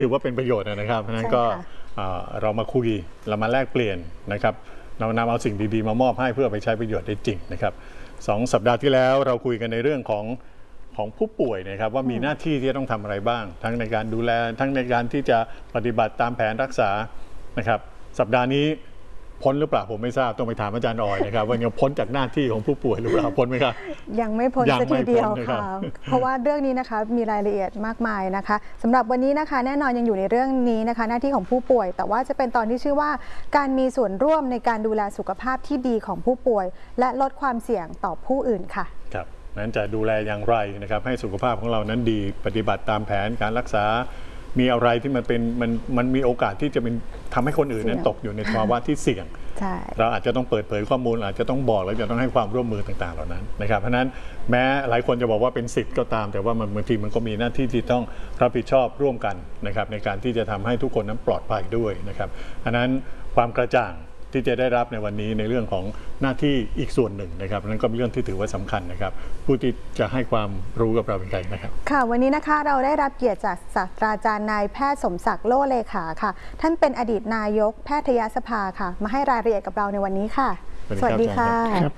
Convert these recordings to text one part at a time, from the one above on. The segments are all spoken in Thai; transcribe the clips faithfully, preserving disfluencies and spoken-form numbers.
ถือว่าเป็นประโยชน์นะครับเพราะนั้นก็เรามาคุยเรามาแลกเปลี่ยนนะครับเรานำเอาสิ่งดีๆมามอบให้เพื่อไปใช้ประโยชน์ได้จริงนะครับสองสัปดาห์ที่แล้วเราคุยกันในเรื่องของของผู้ป่วยนะครับว่ามีหน้าที่ที่ต้องทำอะไรบ้างทั้งในการดูแลทั้งในการที่จะปฏิบัติตามแผนรักษานะครับสัปดาห์นี้พ้นหรือเปล่าผมไม่ทราบต้องไปถามอาจารย์ออยนะครับว่ายังพ้นจากหน้าที่ของผู้ป่วยหรือเปล่าพ้นไหมครับยังไม่พ้นสักทีเดียวค่ะเพราะว่าเรื่องนี้นะคะมีรายละเอียดมากมายนะคะสำหรับวันนี้นะคะแน่นอนยังอยู่ในเรื่องนี้นะคะหน้าที่ของผู้ป่วยแต่ว่าจะเป็นตอนที่ชื่อว่าการมีส่วนร่วมในการดูแลสุขภาพที่ดีของผู้ป่วยและลดความเสี่ยงต่อผู้อื่นค่ะครับนั้นจะดูแลอย่างไรนะครับให้สุขภาพของเรานั้นดีปฏิบัติตามแผนการรักษามีอะไรที่มันเป็นมันมันมีโอกาสที่จะเป็นทำให้คนอื่นนั้นตกอยู่ในภาวะที่เสี่ยงเราอาจจะต้องเปิดเผยข้อมูลอาจจะต้องบอกแล้วจะต้องให้ความร่วมมือต่างๆเหล่านั้นนะครับเพราะนั้นแม้หลายคนจะบอกว่าเป็นสิทธิ์ก็ตามแต่ว่ามันบางทีมันก็มีหน้าที่ที่ต้องรับผิดชอบร่วมกันนะครับในการที่จะทำให้ทุกคนนั้นปลอดภัยด้วยนะครับเพราะนั้นความกระจ่างที่จะได้รับในวันนี้ในเรื่องของหน้าที่อีกส่วนหนึ่งนะครับนั่นก็เป็นเรื่องที่ถือว่าสำคัญนะครับผู้ที่จะให้ความรู้กับเราเป็นใครนะครับค่ะวันนี้นะคะเราได้รับเกียรติจากศาสตราจารย์นายแพทย์สมศักดิ์โล่เลขาค่ะท่านเป็นอดีตนายกแพทยสภาค่ะมาให้รายละเอียดกับเราในวันนี้ค่ะสวัสดีค่ะ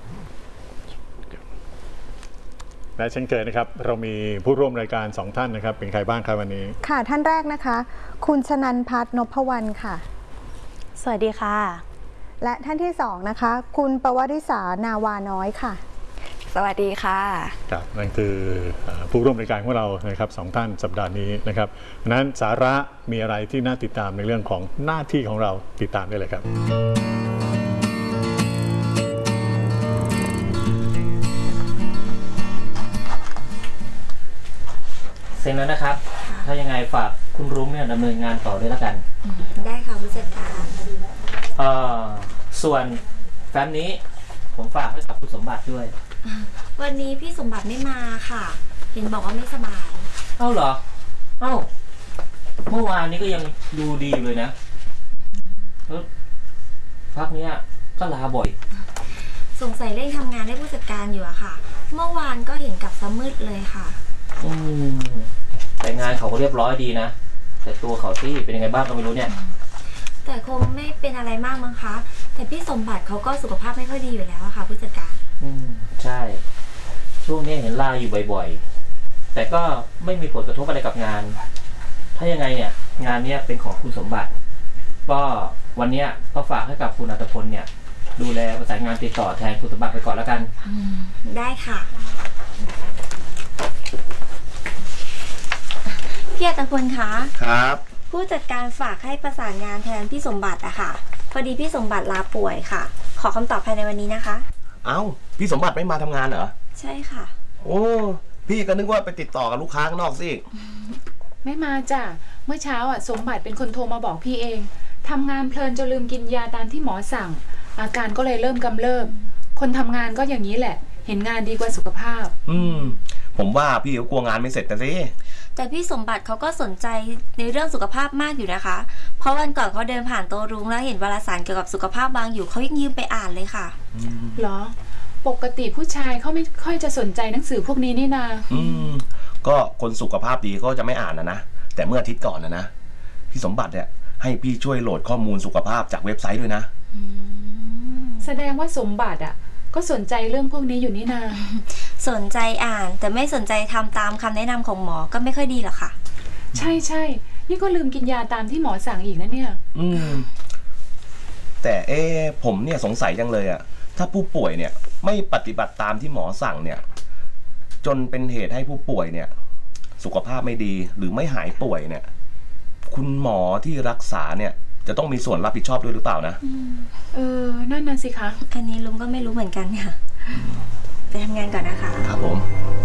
และเช่นเคยนะครับเรามีผู้ร่วมรายการสองท่านนะครับเป็นใครบ้างครับวันนี้ค่ะท่านแรกนะคะคุณชนันท์พัฒน์นพวรรณค่ะสวัสดีค่ะและท่านที่สองนะคะคุณปวริษานาวาน้อยค่ะสวัสดีค่ะครับนั่นคือผู้ร่วมรายการของเรานะครับสองท่านสัปดาห์นี้นะครับนั้นสาระมีอะไรที่น่าติดตามในเรื่องของหน้าที่ของเราติดตามได้เลยครับเซ็นแล้วนะครับถ้ายังไงฝากคุณรุ้งเนี่ยดำเนินงานต่อด้วยแล้วกันได้ค่ะผู้จัดการส่วนแฟ้มนี้ผมฝากให้กับคุณสมบัติด้วยวันนี้พี่สมบัติไม่มาค่ะเห็นบอกว่าไม่สบายเอ้าเหรอเอ้าเมื่อวานนี้ก็ยังดูดีเลยนะแล้วพักนี้ก็ลาบ่อยสงสัยเร่งทำงานให้ผู้จัดการอยู่อะค่ะเมื่อวานก็เห็นกับซ้ำมืดเลยค่ะอืมแต่งานเขาก็เรียบร้อยดีนะแต่ตัวเขาที่เป็นยังไงบ้างก็ไม่รู้เนี่ยแต่คงไม่เป็นอะไรมากมั้งคะแต่พี่สมบัติเขาก็สุขภาพไม่ค่อยดีอยู่แล้วอะค่ะผู้จัดการอืมใช่ช่วงนี้เห็นลาอยู่บ่อยๆแต่ก็ไม่มีผลกระทบอะไรกับงานถ้ายังไงเนี่ยงานนี้เป็นของคุณสมบัติก็วันนี้ก็ฝากให้กับคุณอัตพลเนี่ยดูแลประสานงานติดต่อแทนคุณสมบัติไปก่อนแล้วกันได้ค่ะพี่อัตพลคะครับผู้จัดการฝากให้ประสานงานแทนพี่สมบัติอะค่ะพอดีพี่สมบัติลาป่วยค่ะขอคำตอบภายในวันนี้นะคะเอ้าพี่สมบัติไม่มาทำงานเหรอใช่ค่ะโอ้พี่ก็นึกว่าไปติดต่อกับลูกค้าข้างนอกสิไม่มาจ้ะเมื่อเช้าอ่ะสมบัติเป็นคนโทรมาบอกพี่เองทำงานเพลินจนลืมกินยาตามที่หมอสั่งอาการก็เลยเริ่มกำเริบคนทำงานก็อย่างนี้แหละเห็นงานดีกว่าสุขภาพอืมผมว่าพี่เขากลัวงานไม่เสร็จนะสิแต่พี่สมบัติเขาก็สนใจในเรื่องสุขภาพมากอยู่นะคะเพราะวันก่อนเขาเดินผ่านโต๊ะรุ้งแล้วเห็นวารสารเกี่ยวกับสุขภาพวางอยู่เขายังยืมไปอ่านเลยค่ะเหรอปกติผู้ชายเขาไม่ค่อยจะสนใจหนังสือพวกนี้นี่นาอืมก็คนสุขภาพดีก็จะไม่อ่านนะนะแต่เมื่ออาทิตย์ก่อนนะนะพี่สมบัติเนี่ยให้พี่ช่วยโหลดข้อมูลสุขภาพจากเว็บไซต์ด้วยนะแสดงว่าสมบัติอ่ะก็สนใจเรื่องพวกนี้อยู่นี่นาสนใจอ่านแต่ไม่สนใจทำตามคำแนะนำของหมอก็ไม่ค่อยดีหรอกค่ะใช่ใช่นี่ก็ลืมกินยาตามที่หมอสั่งอีกนะเนี่ยอืมแต่เอ๊ะผมเนี่ยสงสัยจังเลยอะถ้าผู้ป่วยเนี่ยไม่ปฏิบัติตามที่หมอสั่งเนี่ยจนเป็นเหตุให้ผู้ป่วยเนี่ยสุขภาพไม่ดีหรือไม่หายป่วยเนี่ยคุณหมอที่รักษาเนี่ยจะต้องมีส่วนรับผิดชอบด้วยหรือเปล่านะเออนั่นน่ะสิคะอันนี้ลุงก็ไม่รู้เหมือนกันค่ะไปทำงานก่อนนะคะครับผม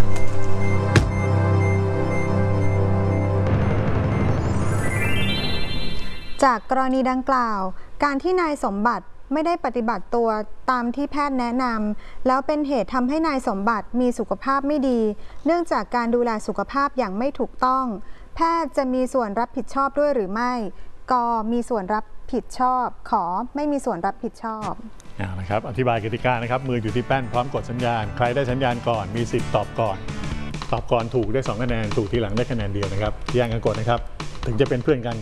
จากกรณีดังกล่าวการที่นายสมบัติไม่ได้ปฏิบัติตัวตามที่แพทย์แนะนำแล้วเป็นเหตุทำให้นายสมบัติมีสุขภาพไม่ดีเนื่องจากการดูแลสุขภาพอย่างไม่ถูกต้องแพทย์จะมีส่วนรับผิดชอบด้วยหรือไม่กมีส่วนรับผิดชอบขอไม่มีส่วนรับผิดชอบนะครับอธิบายกติกานะครับมืออยู่ที่แป้นพร้อมกดสัญญาณใครได้สัญญาณก่อนมีสิทธิ์ตอบก่อนตอบก่อนถูกได้สองคะแนนถูกทีหลังได้คะแนนเดียวนะครับแย่งกันกดนะครับถึงจะเป็นเพื่อนกัน